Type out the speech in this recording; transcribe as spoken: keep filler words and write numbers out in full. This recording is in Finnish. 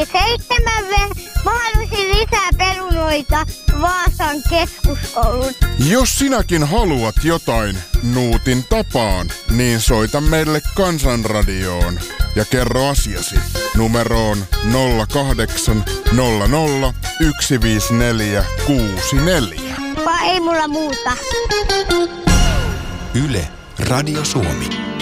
Ja seitsemän ver- mä haluaisin lisää perunoita Vaasan keskuskoulun. Jos sinäkin haluat jotain Nuutin tapaan, niin soita meille Kansanradioon ja kerro asiasi numeroon nolla kahdeksan nolla nolla yksi viisi neljä kuusi neljä. Vai ei mulla muuta. Yle, Radio Suomi.